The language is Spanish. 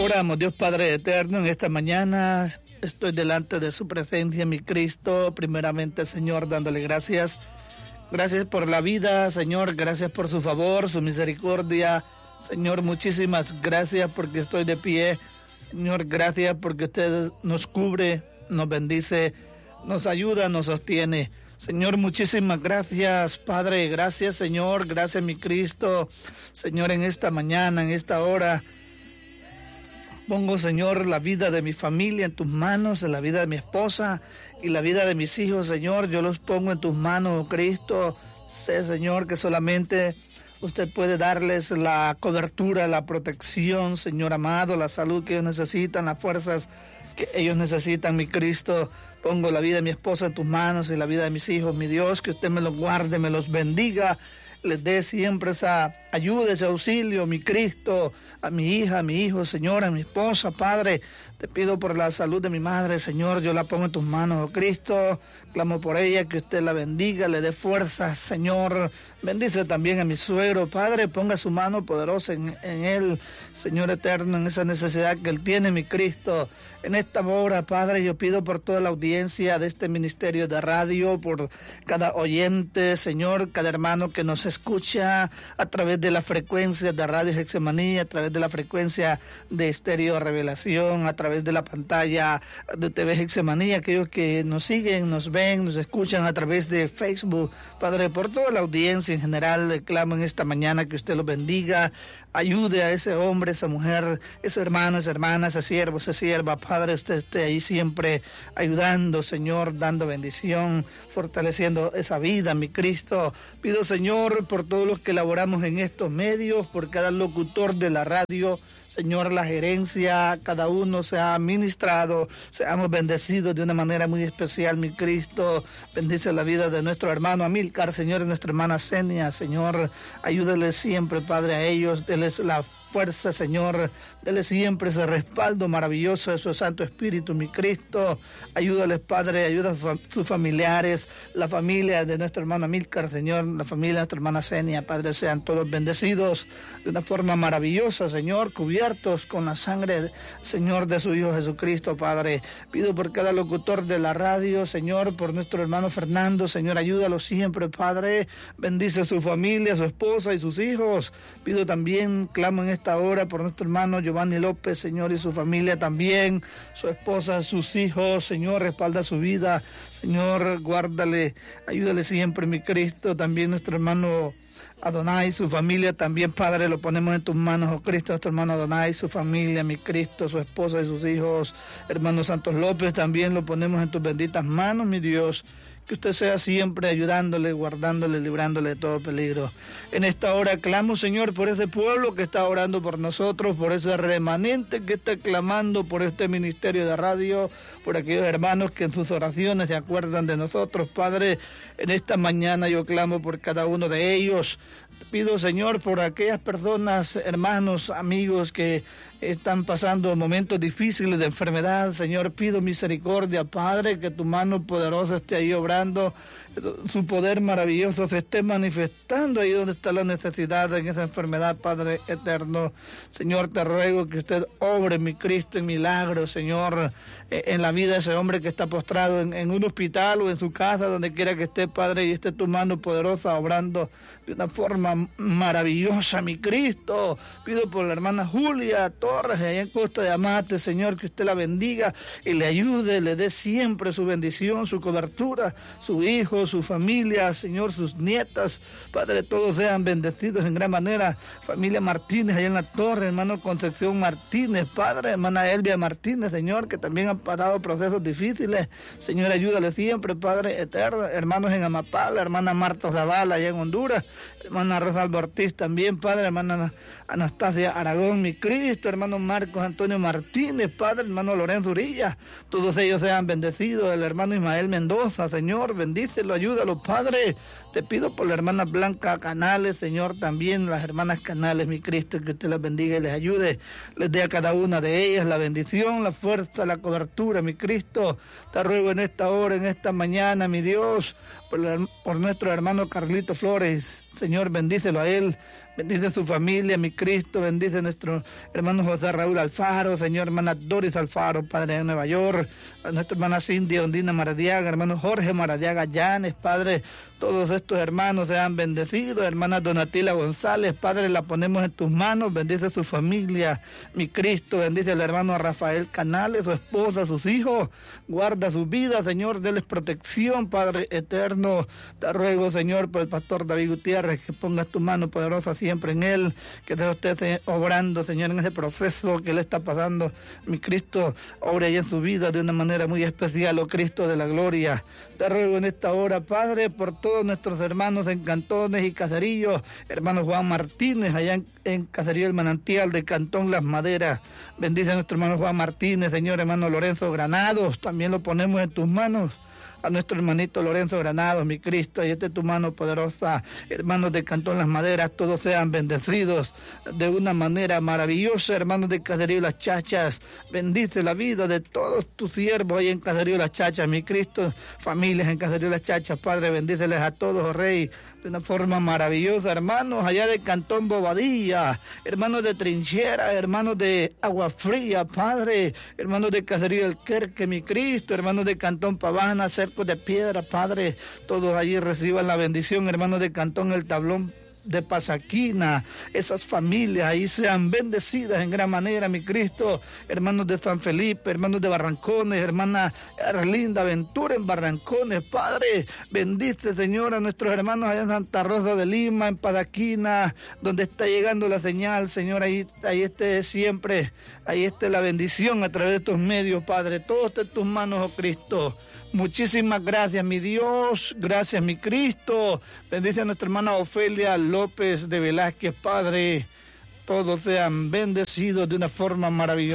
Oramos, Dios Padre eterno, en esta mañana estoy delante de su presencia, mi Cristo, primeramente, Señor, dándole gracias. Gracias por la vida, Señor, gracias por su favor, su misericordia. Señor, muchísimas gracias porque estoy de pie. Señor, gracias porque usted nos cubre, nos bendice, nos ayuda, nos sostiene. Señor, muchísimas gracias, Padre, gracias, Señor, gracias, mi Cristo. Señor, en esta mañana, en esta hora, pongo, Señor, la vida de mi familia en tus manos, la vida de mi esposa y la vida de mis hijos, Señor. Yo los pongo en tus manos, Cristo. Sé, Señor, que solamente usted puede darles la cobertura, la protección, Señor amado, la salud que ellos necesitan, las fuerzas que ellos necesitan, mi Cristo. Pongo la vida de mi esposa en tus manos y la vida de mis hijos, mi Dios, que usted me los guarde, me los bendiga, les dé siempre esa ayuda, ese auxilio, mi Cristo, a mi hija, a mi hijo, Señor, a mi esposa, Padre. Te pido por la salud de mi madre, Señor, yo la pongo en tus manos, oh Cristo. Clamo por ella, que usted la bendiga, le dé fuerza, Señor. Bendice también a mi suegro, Padre, ponga su mano poderosa en él, Señor eterno, en esa necesidad que él tiene, mi Cristo. En esta hora, Padre, yo pido por toda la audiencia de este ministerio de radio, por cada oyente, Señor, cada hermano que nos escucha a través de la frecuencia de Radio Getsemaní, a través de la frecuencia de Estéreo Revelación, a través de la pantalla de TV Getsemaní, aquellos que nos siguen, nos ven, nos escuchan a través de Facebook. Padre, por toda la audiencia en general, le clamo en esta mañana que usted los bendiga, ayude a ese hombre, esa mujer, ese hermano, esa hermana, ese siervo, esa sierva. Padre, usted esté ahí siempre ayudando, Señor, dando bendición, fortaleciendo esa vida, mi Cristo. Pido, Señor, por todos los que laboramos en estos medios, por cada locutor de la radio, Señor, la gerencia, cada uno sea ministrado, seamos bendecidos de una manera muy especial, mi Cristo. Bendice la vida de nuestro hermano Amílcar, Señor, y nuestra hermana Senia, Señor. Ayúdale siempre, Padre, a ellos, denles la fuerza, Señor, dele siempre ese respaldo maravilloso de su Santo Espíritu, mi Cristo. Ayúdales, Padre, ayuda a sus familiares, la familia de nuestro hermano Amílcar, Señor, la familia de nuestra hermana Senia, Padre, sean todos bendecidos de una forma maravillosa, Señor, cubiertos con la sangre, Señor, de su Hijo Jesucristo, Padre. Pido por cada locutor de la radio, Señor, por nuestro hermano Fernando, Señor, ayúdalo siempre, Padre, bendice a su familia, a su esposa y sus hijos. Pido también, clamo en esta hora por nuestro hermano Giovanni López, Señor, y su familia también, su esposa, sus hijos, Señor, respalda su vida, Señor, guárdale, ayúdale siempre, mi Cristo. También nuestro hermano Adonai, su familia también, Padre, lo ponemos en tus manos, oh Cristo, nuestro hermano Adonai, su familia, mi Cristo, su esposa y sus hijos, hermano Santos López, también lo ponemos en tus benditas manos, mi Dios. Que usted sea siempre ayudándole, guardándole, librándole de todo peligro. En esta hora clamo, Señor, por ese pueblo que está orando por nosotros, por ese remanente que está clamando por este ministerio de radio, por aquellos hermanos que en sus oraciones se acuerdan de nosotros, Padre. En esta mañana yo clamo por cada uno de ellos. Pido, Señor, por aquellas personas, hermanos, amigos que están pasando momentos difíciles de enfermedad. Señor, pido misericordia, Padre, que tu mano poderosa esté ahí obrando, su poder maravilloso se esté manifestando ahí donde está la necesidad en esa enfermedad, Padre eterno. Señor, te ruego que usted obre, mi Cristo, en milagros, Señor, en la vida de ese hombre que está postrado en un hospital o en su casa, donde quiera que esté, Padre, y esté tu mano poderosa obrando de una forma maravillosa, mi Cristo. Pido por la hermana Julia Torres, allá en Costa de Amate, Señor, que usted la bendiga y le ayude, le dé siempre su bendición, su cobertura, su hijo, su familia, Señor, sus nietas, Padre, todos sean bendecidos en gran manera. Familia Martínez, allá en la Torre, hermano Concepción Martínez, Padre, hermana Elvia Martínez, Señor, que también han pasado procesos difíciles, Señor, ayúdale siempre, Padre eterno. Hermanos en Amapá, la hermana Marta Zavala, allá en Honduras, hermana Rosalba Ortiz también, Padre, hermana Anastasia Aragón, mi Cristo, hermano Marcos Antonio Martínez, Padre, hermano Lorenzo Urilla, todos ellos sean bendecidos. El hermano Ismael Mendoza, Señor, bendícelo, ayúdalo, Padre. Te pido por la hermana Blanca Canales, Señor, también las hermanas Canales, mi Cristo, que usted las bendiga y les ayude, les dé a cada una de ellas la bendición, la fuerza, la cobertura, mi Cristo. Te ruego en esta hora, en esta mañana, mi Dios, por nuestro hermano Carlito Flores, Señor, bendícelo a él. Bendice a su familia, mi Cristo. Bendice a nuestro hermano José Raúl Alfaro, Señor, hermana Doris Alfaro, Padre, de Nueva York. A nuestra hermana Cindy Ondina Maradiaga, hermano Jorge Maradiaga Llanes, Padre. Todos estos hermanos sean bendecidos. Hermana Donatila González, Padre, la ponemos en tus manos. Bendice a su familia, mi Cristo. Bendice al hermano Rafael Canales, su esposa, sus hijos. Guarda sus vidas, Señor. Deles protección, Padre eterno. Te ruego, Señor, por el pastor David Gutiérrez, que pongas tu mano poderosa siempre en él, que sea usted obrando, Señor, en ese proceso que él está pasando. Mi Cristo, obre ahí en su vida de una manera muy especial, oh Cristo de la gloria. Te ruego en esta hora, Padre, por todos nuestros hermanos en Cantones y Caseríos, hermano Juan Martínez, allá en Caserío El Manantial de Cantón Las Maderas. Bendice a nuestro hermano Juan Martínez, Señor, hermano Lorenzo Granados, también lo ponemos en tus manos. A nuestro hermanito Lorenzo Granados, mi Cristo, y tu mano poderosa, hermanos de Cantón Las Maderas, todos sean bendecidos de una manera maravillosa, hermanos de Caserío Las Chachas, bendice la vida de todos tus siervos ahí en Caserío Las Chachas, mi Cristo, familias en Caserío Las Chachas, Padre, bendíceles a todos, oh Rey, de una forma maravillosa, hermanos allá de Cantón Bobadilla, hermanos de Trinchera, hermanos de Agua Fría, Padre, hermanos de Caserío El Querque, mi Cristo, hermanos de Cantón Pavana, Cercos de Piedra, Padre, todos allí reciban la bendición, hermanos de Cantón El Tablón de Pasaquina, esas familias ahí sean bendecidas en gran manera, mi Cristo, hermanos de San Felipe, hermanos de Barrancones, hermana Erlinda Ventura en Barrancones, Padre, bendice, Señor, a nuestros hermanos allá en Santa Rosa de Lima, en Padaquina, donde está llegando la señal, Señor, ahí esté siempre, ahí esté la bendición a través de estos medios, Padre, todo está en tus manos, oh Cristo. Muchísimas gracias, mi Dios, gracias, mi Cristo. Bendice a nuestra hermana Ofelia López de Velázquez, Padre. Todos sean bendecidos de una forma maravillosa.